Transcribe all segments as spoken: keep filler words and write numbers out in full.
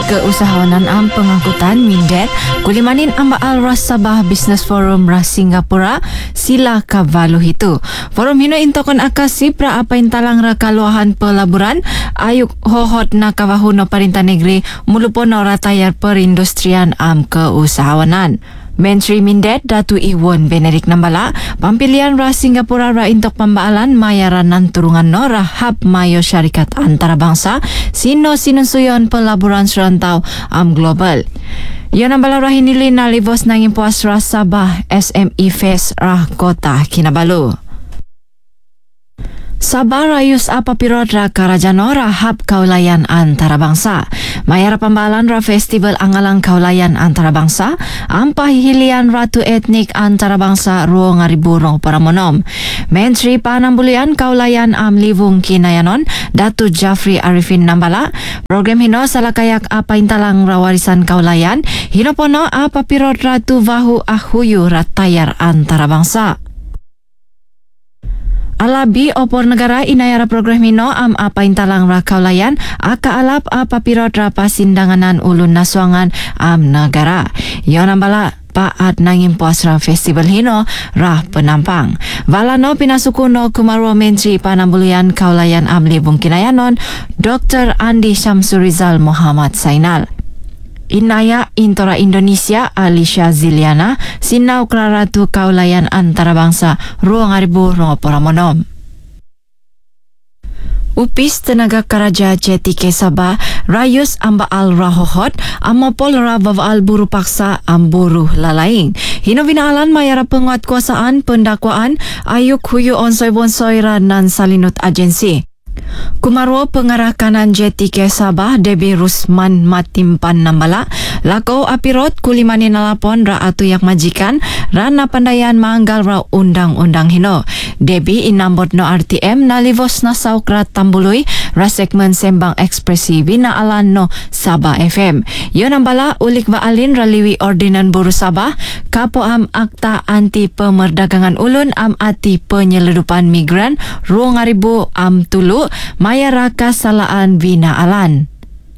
Keusahawanan ang pengangkutan Mindet kulimanin amba Alras Sabah Business Forum Ras Singapura sila kavalu itu. Forum hino intokon akasi pra apa intalang ra kaluahan pelaburan ayuk hohot na kawahuno perintah negeri mulupono ratayar perindustrian am keusahawanan. Menteri Mindet Datu Iwan Benedict Nambala pampilihan Ras Singapura ra intok pambaalan mayaranan turungan no rahap mayo syarikat antarabangsa sino sinunsuyon pelaburan serantau am global. Ia nambala ra hinili na libos nang impuas Ras Sabah S M E Fest rah kota Kinabalu. Sabah rayus apapirot ra karajano rahap kaulayan antarabangsa. Mayara pambalan ra festival angalang kaulayan antarabangsa ang pahihilian ratu etnik antarabangsa ruang ariburong paramonom. Menteri Panambulian Kaulayan am Livung Kinayanon Datu Jafri Arifin Nambala program hino salakayak apa intalang rawarisan kaulayan hinopono apapirot ratu vahu ahuyu ratayar antarabangsa. Alabi opor negara inayara program hino am apa intalang rakaulayan aka alap apa pirot rapa sindanganan ulun naswangan am negara. Ia nambala paat nangin puasra festival hino rah penampang. Valano pinasukuno Kumaro Menteri Panambulian Kaulayan am Livung Kinayanon Doktor Andi Syamsurizal Muhammad Sainal. Inaya Intora Indonesia Alicia Ziliana Sinau Klaratu Kaulayan Antarabangsa Ruang Aribu Rongoporamonom. Upis tenaga karaja J T K Sabah rayus amba al rahohot amopol ra bawaal buru paksa amburu lalaing. Hino binaalan mayara penguat kuasaan pendakwaan ayuk huyu onsoy bonsoy ra nan salinut agensi. Kumarwo pengarah kanan J T K Sabah Debbie Rusman Matimpan Nambala lakau apirot kulimani nalapon ra atu yak majikan rana pandayan manggal ra undang-undang hino. Debbie inambot no R T M na livos na saukra tambului ra segmen sembang ekspresi bina alan no Sabah F M. Yo nambala ulik baalin raliwi ordinan buru Sabah kapo am akta anti pemerdagangan ulun am ati penyelundupan migran ruang aribu am tulu mayaraka salaan bina alan.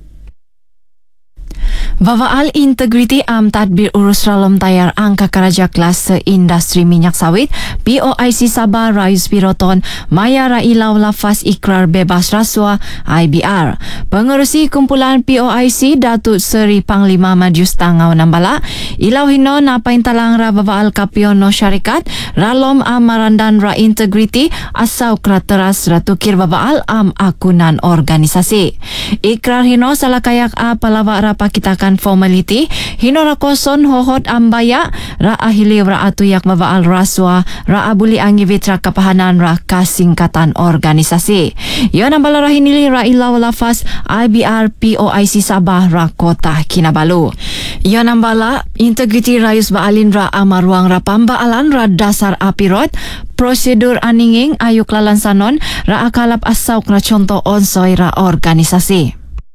Vawaal integriti am tadbir urus ralom tayar angka karaja kelas industri minyak sawit P O I C Sabah Rayus Piroton mayara ilaw lafaz ikrar bebas raswa I B R. Pengerusi kumpulan P O I C Datuk Seri Panglima Madius Tangau Nambala ilaw hino napain talang ra vawaal kapiono syarikat ralom am marandan ra integriti asau krateras ratukir vawaal am akunan organisasi. Ikrar hino salakayak a palawa ra pakitakan formality hino ra koson hohot ambaya ra ahili ra atuyak mabaal raswa ra abuli angivit ra kapahanan ra kasingkatan organisasi. Yon ang bala ra hinili ra ilaw lafaz I B R P O I C Sabah ra kota Kinabalu. Yon ang bala integrity rayus baalin ra amaruang ra pambaalan ra dasar apirot prosedur aninging ayuk lalansanon ra akalap asaw na contoh onsoy ra organisasi.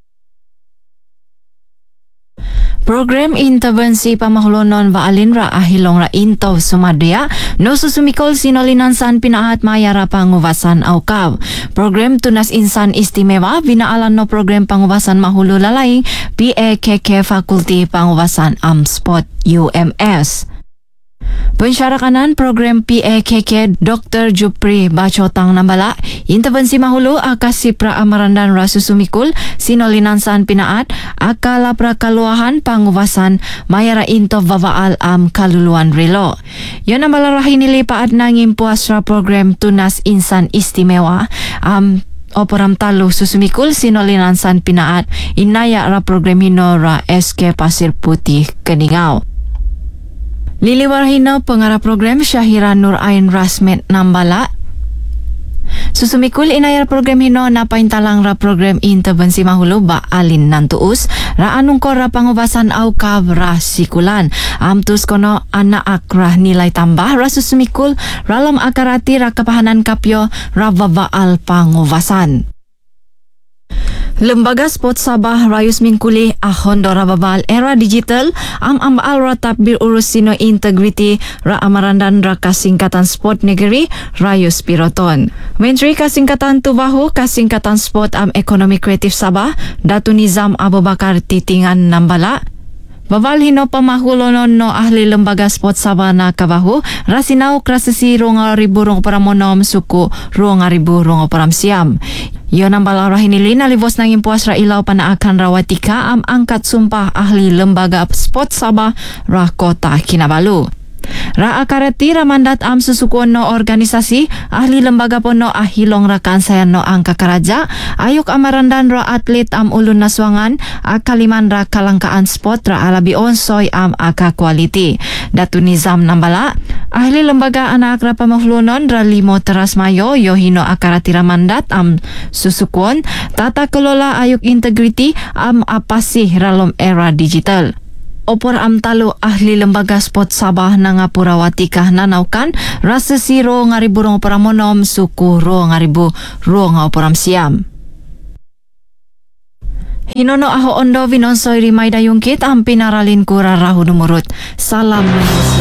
Program intervensi pamahulunon baalin ra ahilong ra into sumadya no susumikol sinolinansan pinaat mayara pangubasan aukaw. Program tunas insan istimewa binaalan no program pangubasan mahulu lalay P A K K Fakulti Pangubasan Amspot U M S. Pensyarakanan program P A K K Doktor Jupri Bacotang Nambala intervensi mahulu akasi pra amarandan rasusumikul sinolinansan pinaat akala pra kaluahan pangubasan mayara into vawaal am kaluluan relo. Yon nambala rahinili paat nangin puasra program tunas insan istimewa am Oporam talu susumikul sinolinansan pinaat inaya ra program hino ra S K Pasir Putih Keningau. Liliwar hino pengarah program Syahira Nur Ain Rasmet Nambala susumikul inayar program hino napain talang ra program intervensi mahulu ba alin nantuus ra anung ko ra pangubasan aukav ra sikulan amtus kono anak akrah nilai tambah ra susumikul ralam akarati ra kapahanan kapyo ra vawaal pangubasan. Lembaga Sport Sabah Rayus Mingkuli ahon dora babal era digital am ambal ratap bir urus sino integriti ra amarandan ra kasingkatan sport negeri Rayus Piroton. Menteri Kasingkatan Tubahu Kasingkatan Sport am Ekonomi Kreatif Sabah Datu Nizam Abu Bakar Titingan Nambala babal hino pamahulonon no ahli lembaga sport Sabah na kabahu rasinau krasesi ronga ribu rong paramonom suku ronga ribu rong param siam. Yo nambala rahinili nalivos nang impuas ra ilaw panaakan rawatika am angkat sumpah ahli lembaga sport Sabah ra Kota Kinabalu. Ra akarati ra mandat am susukuan no organisasi ahli lembaga pono ahilong ra kansayan no angka karaja ayuk amarandan ra atlet am ulun naswangan akaliman ra kalangkaan sport ra alabi onsoy am aka quality. Datu Nizam nambala ahli lembaga anak ra pamahlunon ra limo teras mayo yo hino akarati ra mandat am susukuan tata kelola ayuk integrity am apasih ralom era digital. Opor am talu ahli lembaga sport Sabah na nga Purawatikah nanaukan rasa siro ngaribu rong paramonom suku ro ngaribu ro nga oporam siam. Hinono aho ondo vinonsoy rimay dayungkit ang pinaralin kura rahu numurut. Salam Malaysia.